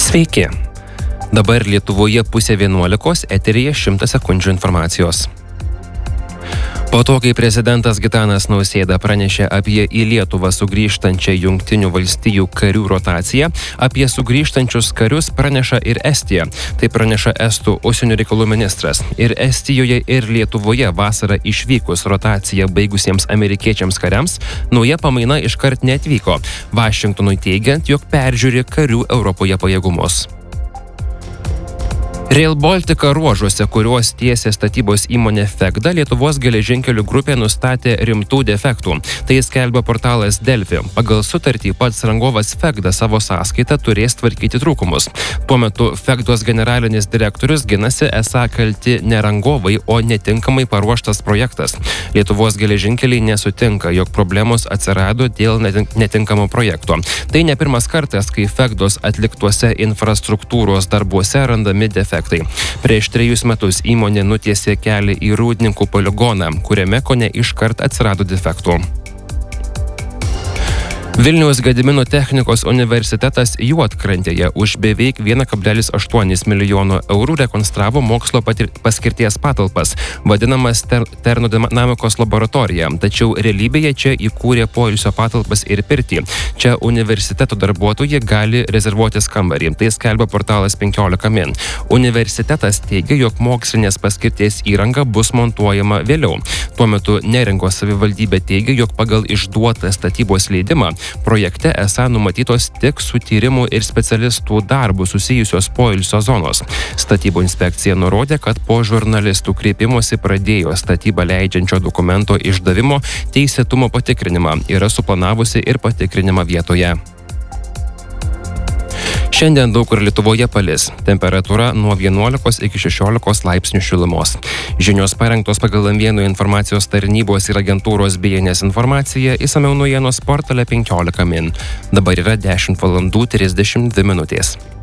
Sveiki. Dabar Lietuvoje 10:30, eteryje 100 sekundžių informacijos. Po to, kai prezidentas Gitanas Nausėda pranešė apie į Lietuvą sugrįžtančią Jungtinių valstijų karių rotaciją, apie sugrįžtančius karius praneša ir Estija. Tai praneša Estų užsienio reikalų ministras. Ir Estijoje, ir Lietuvoje vasarą išvykus rotaciją baigusiems amerikiečiams kariams, nauja pamaina iškart neatvyko, Vašingtonui teigiant, jog peržiūri karių Europoje pajėgumus. Rail Baltica ruožuose, kuriuos tiesia statybos įmonė Fegda, Lietuvos geležinkelių grupė nustatė rimtų defektų. Tai skelbia portalas Delfi. Pagal sutartį pats rangovas Fegda savo sąskaitą turės tvarkyti trūkumus. Tuo metu Fegdos generalinis direktorius ginasi, esą kalti ne rangovai, o netinkamai paruoštas projektas. Lietuvos geležinkeliai nesutinka, jog problemos atsirado dėl netinkamo projekto. Tai ne pirmas kartas, kai Fegdos atliktuose infrastruktūros darbuose randami defektai. Prieš 3 metus įmonė nutiesė kelią į Rūdninkų poligoną, kuriame kone iškart atsirado defektų. Vilniaus Gedimino technikos universitetas Juodkrantėje už beveik 1,8 milijono eurų rekonstravo mokslo paskirties patalpas, vadinamas termodinamikos laboratorija, tačiau realybėje čia įkūrė poilsio patalpas ir pirtį. Čia universiteto darbuotojai gali rezervuotis kambarį, tai skelbia portalas 15 min. Universitetas teigia, jog mokslinės paskirties įranga bus montuojama vėliau. Tuo metu Neringos savivaldybė teigia, jog pagal išduotą statybos leidimą projekte esą numatytos tik su tyrimų ir specialistų darbų susijusios poilsio zonos. Statybų inspekcija nurodė, kad po žurnalistų kreipimosi pradėjo statybą leidžiančio dokumento išdavimo teisėtumo patikrinimą, yra suplanavusi ir patikrinimą vietoje. Šiandien daug kur Lietuvoje palis. Temperatūra nuo 11 iki 16 laipsnių šilumos. Žinios parengtos pagal Vieno informacijos tarnybos ir agentūros BNS informaciją, išsamiau naujienos portale 15 min. Dabar yra 10:32 min.